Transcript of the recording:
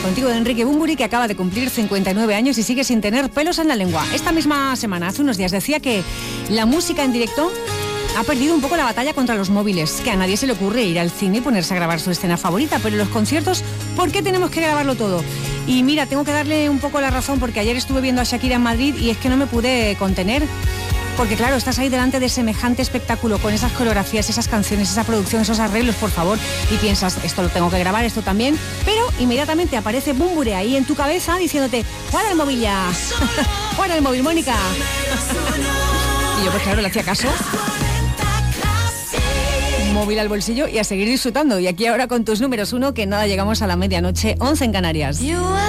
contigo de Enrique Bunbury, que acaba de cumplir 59 años y sigue sin tener pelos en la lengua. Esta misma semana, hace unos días, decía que la música en directo ha perdido un poco la batalla contra los móviles, que a nadie se le ocurre ir al cine y ponerse a grabar su escena favorita, pero en los conciertos, ¿por qué tenemos que grabarlo todo? Y mira, tengo que darle un poco la razón, porque ayer estuve viendo a Shakira en Madrid y es que no me pude contener, porque claro, estás ahí delante de semejante espectáculo, con esas coreografías, esas canciones, esa producción, esos arreglos, por favor, y piensas, esto lo tengo que grabar, esto también, pero inmediatamente aparece Bunbury ahí en tu cabeza diciéndote, ¡fuera el móvil ya! ¡Fuera el móvil, Mónica! Y yo pues claro, le hacía caso. Móvil al bolsillo y a seguir disfrutando. Y aquí ahora con tus números 1, que nada, llegamos a la medianoche, 11 en Canarias.